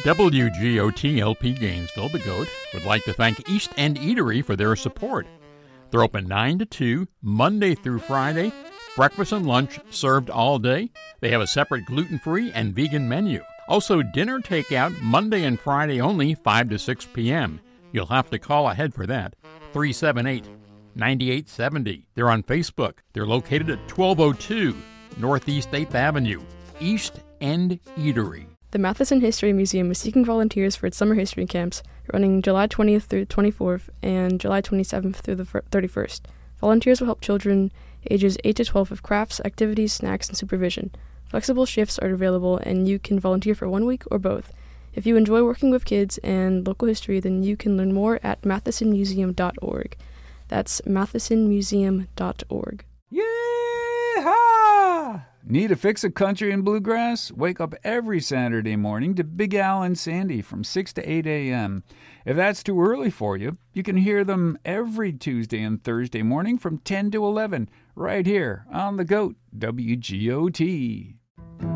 WGOT-LP Gainesville, the GOAT, would like to thank East End Eatery for their support. They're open 9 to 2, Monday through Friday, breakfast and lunch served all day. They have a separate gluten-free and vegan menu. Also, dinner takeout Monday and Friday only, 5 to 6 p.m. You'll have to call ahead for that. 378-9870. They're on Facebook. They're located at 1202 Northeast 8th Avenue, East End Eatery. The Matheson History Museum is seeking volunteers for its summer history camps, running July 20th through 24th and July 27th through the 31st. Volunteers will help children ages 8 to 12 with crafts, activities, snacks, and supervision. Flexible shifts are available, and you can volunteer for 1 week or both. If you enjoy working with kids and local history, then you can learn more at mathesonmuseum.org. That's mathesonmuseum.org. Yeehaw! Need a fix of country and bluegrass? Wake up every Saturday morning to Big Al and Sandy from 6 to 8 a.m. If that's too early for you, you can hear them every Tuesday and Thursday morning from 10 to 11, right here on the GOAT, WGOT.